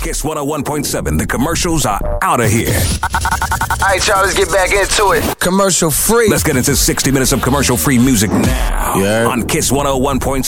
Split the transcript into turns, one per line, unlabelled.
Kiss 101.7. The commercials are out of here.
All right, y'all, let's get back into it.
Commercial free.
Let's get into 60 minutes of commercial free music now on Kiss 101.7.